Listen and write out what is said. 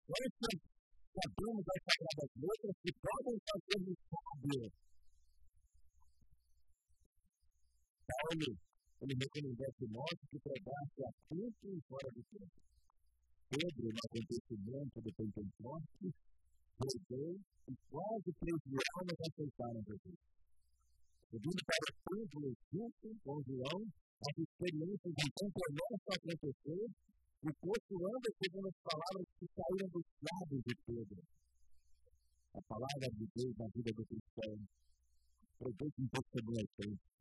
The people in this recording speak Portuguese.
consequências sabemos das Sagradas Letras que podem fazer-nos sábios. Paulo, ele recomendou a Timóteo que pregasse a tempo e fora do tempo. Pedro, no acontecimento do Pentecostes, pregou e quase 3.000 almas aceitaram Jesus. Seguindo para o templo junto com João, as experiências então começam a acontecer e postulando segundo as palavras que saíram dos lábios de Pedro. A palavra de Deus na vida do cristão produz um testemunho.